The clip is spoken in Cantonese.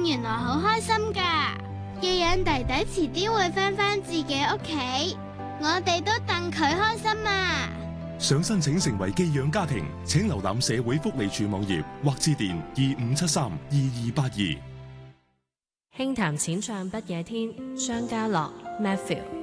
原來好開心㗎，寄養弟弟遲啲會返自己屋企，我哋都戥佢開心啊！ 想申請成為寄養家庭，請瀏覽社會福利署網頁或致電25732282。 輕談淺唱不夜天，張家樂 Matthew。